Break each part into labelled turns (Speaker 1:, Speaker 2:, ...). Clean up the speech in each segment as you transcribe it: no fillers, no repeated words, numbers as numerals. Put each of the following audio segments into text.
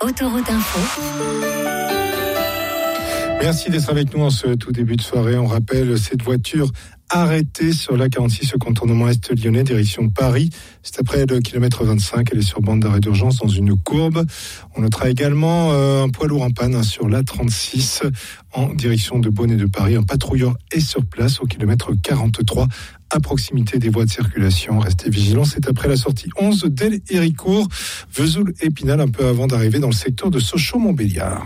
Speaker 1: Autoroute Info.
Speaker 2: Merci d'être avec nous en ce tout début de soirée. On rappelle cette voiture arrêtée sur l'A46 au contournement est lyonnais, direction Paris. C'est après le kilomètre 25. Elle est sur bande d'arrêt d'urgence dans une courbe. On notera également un poids lourd en panne sur l'A36 en direction de Beaune et de Paris. Un patrouilleur est sur place au kilomètre 43 à proximité des voies de circulation. Restez vigilants, c'est après la sortie 11 d'Héricourt, Vesoul-Épinal, un peu avant d'arriver dans le secteur de Sochaux-Montbéliard.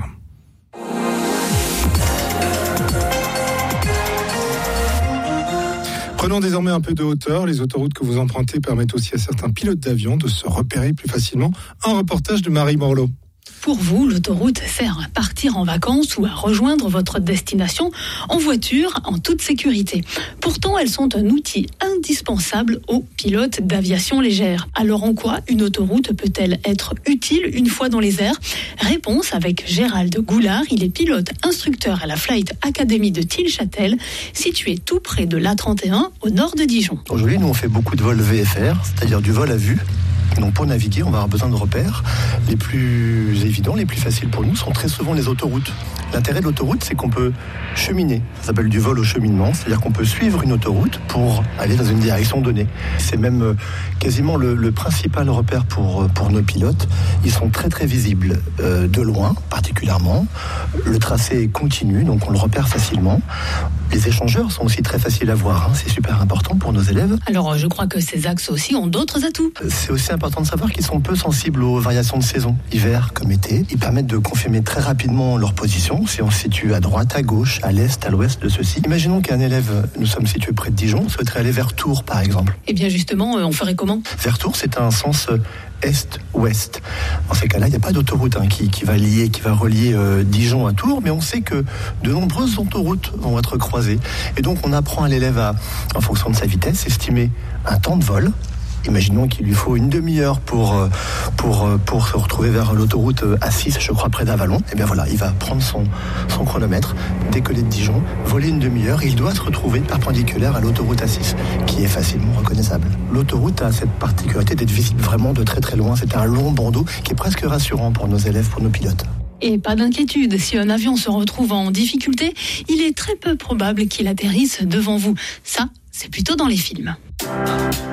Speaker 2: Prenons désormais un peu de hauteur. Les autoroutes que vous empruntez permettent aussi à certains pilotes d'avion de se repérer plus facilement. Un reportage de Marie Morlot.
Speaker 3: Pour vous, l'autoroute sert à partir en vacances ou à rejoindre votre destination en voiture en toute sécurité. Pourtant, elles sont un outil indispensable aux pilotes d'aviation légère. Alors en quoi une autoroute peut-elle être utile une fois dans les airs ? Réponse avec Gérald Goulard. Il est pilote instructeur à la Flight Academy de Tilly-Châtel, située tout près de l'A31 au nord de Dijon.
Speaker 4: Aujourd'hui, nous on fait beaucoup de vols VFR, c'est-à-dire du vol à vue. Donc pour naviguer, on va avoir besoin de repères. Les plus évidents, les plus faciles pour nous sont très souvent les autoroutes. L'intérêt de l'autoroute, c'est qu'on peut cheminer. Ça s'appelle du vol au cheminement, c'est-à-dire qu'on peut suivre une autoroute pour aller dans une direction donnée. C'est même quasiment le principal repère pour nos pilotes. Ils sont très très visibles de loin, particulièrement. Le tracé est continu, donc on le repère facilement. Les échangeurs sont aussi très faciles à voir, c'est super important pour nos élèves.
Speaker 3: Alors je crois que ces axes aussi ont d'autres atouts.
Speaker 4: C'est aussi important de savoir qu'ils sont peu sensibles aux variations de saison, hiver comme été. Ils permettent de confirmer très rapidement leur position, si on se situe à droite, à gauche, à l'est, à l'ouest de ceux-ci. Imaginons qu'un élève, nous sommes situés près de Dijon, souhaiterait aller vers Tours par exemple.
Speaker 3: Eh bien justement, on ferait comment ?
Speaker 4: Vers Tours, c'est un sens est-ouest. Dans ces cas-là, il n'y a pas d'autoroute qui va relier Dijon à Tours, mais on sait que de nombreuses autoroutes vont être croisées. Et donc, on apprend à l'élève à, en fonction de sa vitesse, estimer un temps de vol. Imaginons qu'il lui faut une demi-heure pour se retrouver vers l'autoroute A6, je crois, près d'Avalon. Et bien voilà, il va prendre son chronomètre, décoller de Dijon, voler une demi-heure, et il doit se retrouver perpendiculaire à l'autoroute A6, qui est facilement reconnaissable. L'autoroute a cette particularité d'être visible vraiment de très très loin. C'est un long bandeau qui est presque rassurant pour nos élèves, pour nos pilotes.
Speaker 3: Et pas d'inquiétude, si un avion se retrouve en difficulté, il est très peu probable qu'il atterrisse devant vous. Ça, c'est plutôt dans les films.